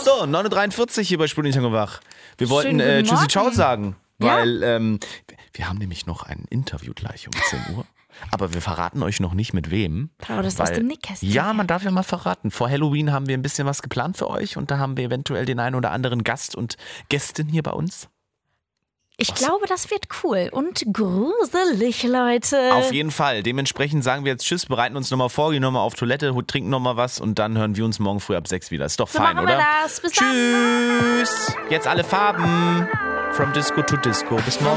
So, 9:43 hier bei Sputnik wach. Wir wollten Schönen guten Tschüssi Morgen. Ciao sagen, Ja. weil wir haben nämlich noch ein Interview gleich um 10 Uhr. Aber wir verraten euch noch nicht mit wem. Plauderst aus dem Nähkästchen. Ja, man darf ja mal verraten. Vor Halloween haben wir ein bisschen was geplant für euch und da haben wir eventuell den einen oder anderen Gast und Gästin hier bei uns. Ich glaube, das wird cool und gruselig, Leute. Auf jeden Fall. Dementsprechend sagen wir jetzt Tschüss, bereiten uns nochmal vor, gehen nochmal auf Toilette, trinken nochmal was und dann hören wir uns morgen früh ab 6 wieder. Ist doch So fein, machen oder? wir das. Bis dann. Tschüss. Jetzt alle Farben. From Disco to Disco. Bis morgen.